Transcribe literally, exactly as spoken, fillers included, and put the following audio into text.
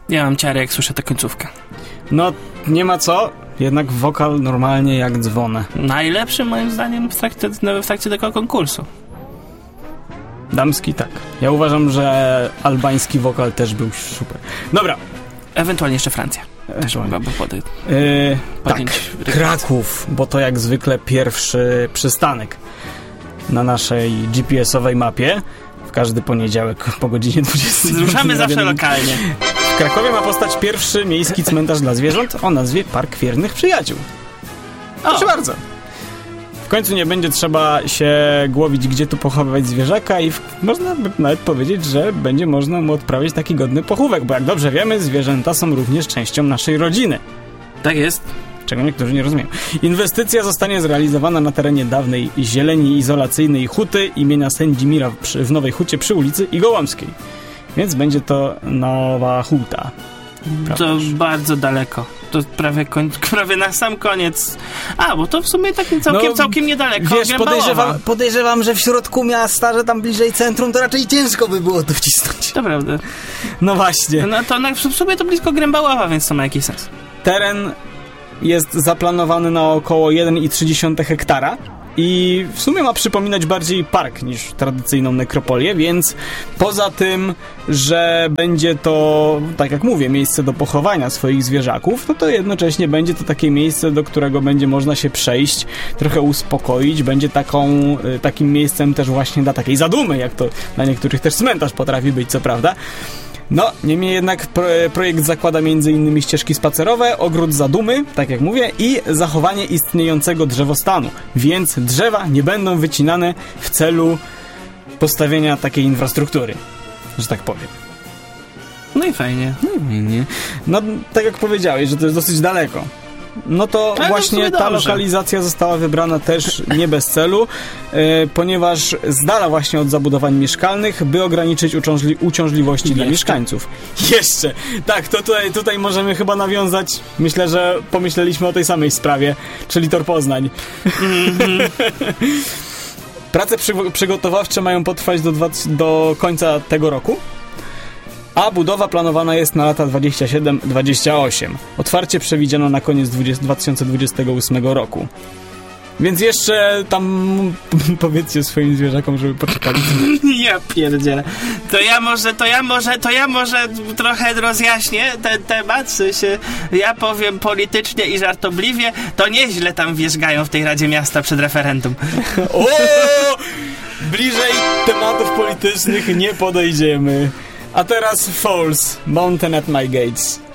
Ja mam ciary, jak słyszę tę końcówkę. No, nie ma co. Jednak wokal normalnie jak dzwonę. Najlepszy moim zdaniem w trakcie, w trakcie tego konkursu. Damski tak. Ja uważam, że albański wokal też był super. Dobra. Ewentualnie jeszcze Francja. Też mogłaby podejść. Yy, tak, Kraków, bo to jak zwykle pierwszy przystanek na naszej G P S-owej mapie. W każdy poniedziałek po godzinie dwudziestej. Ruszamy zawsze lokalnie. W Krakowie ma powstać pierwszy miejski cmentarz dla zwierząt o nazwie Park Wiernych Przyjaciół. Proszę bardzo. W końcu nie będzie trzeba się głowić, gdzie tu pochowywać zwierzaka i w, można by nawet powiedzieć, że będzie można mu odprawić taki godny pochówek, bo jak dobrze wiemy, zwierzęta są również częścią naszej rodziny. Tak jest. Czego niektórzy nie rozumieją. Inwestycja zostanie zrealizowana na terenie dawnej zieleni izolacyjnej huty imienia Sędzimira w Nowej Hucie przy ulicy Igołomskiej. Więc będzie to nowa huta. Prawda? To bardzo daleko. To prawie, koń, prawie na sam koniec. A, bo to w sumie tak całkiem, no, całkiem niedaleko. Wiesz, podejrzewam, podejrzewam, że w środku miasta, że tam bliżej centrum, to raczej ciężko by było to wcisnąć. To prawda. No właśnie. No to na, w sumie to blisko Grębaława, więc to ma jakiś sens. Teren jest zaplanowany na około jeden i trzy dziesiąte hektara i w sumie ma przypominać bardziej park niż tradycyjną nekropolię, więc poza tym, że będzie to, tak jak mówię, miejsce do pochowania swoich zwierzaków, no to jednocześnie będzie to takie miejsce, do którego będzie można się przejść, trochę uspokoić, będzie taką, takim miejscem też właśnie dla takiej zadumy, jak to dla niektórych też cmentarz potrafi być, co prawda. No, niemniej jednak pro, projekt zakłada między innymi ścieżki spacerowe, ogród zadumy, tak jak mówię, i zachowanie istniejącego drzewostanu, więc drzewa nie będą wycinane w celu postawienia takiej infrastruktury, że tak powiem. No i fajnie. No i fajnie. No, tak jak powiedziałeś, że to jest dosyć daleko. No to ale właśnie to ta dobrze. lokalizacja została wybrana też nie bez celu, yy, ponieważ z dala właśnie od zabudowań mieszkalnych, by ograniczyć uciążli- uciążliwości Jeszcze. dla mieszkańców. Jeszcze! Tak, to tutaj, tutaj możemy chyba nawiązać, myślę, że pomyśleliśmy o tej samej sprawie, czyli Tor Poznań. Mm-hmm. Prace przy- przygotowawcze mają potrwać do, dwa, do końca tego roku, a budowa planowana jest na lata dwadzieścia siedem dwadzieścia osiem. Otwarcie przewidziano na koniec dwa tysiące dwudziestego ósmego roku. Więc jeszcze tam powiedzcie swoim zwierzakom, żeby poczekali. Ja pierdzielę. To ja może, to ja może, to ja może trochę rozjaśnię ten temat. W sensie, ja powiem politycznie i żartobliwie, to nieźle tam wierzgają w tej Radzie Miasta przed referendum. O! Bliżej tematów politycznych nie podejdziemy. A teraz Falls, Mountain at My Gates.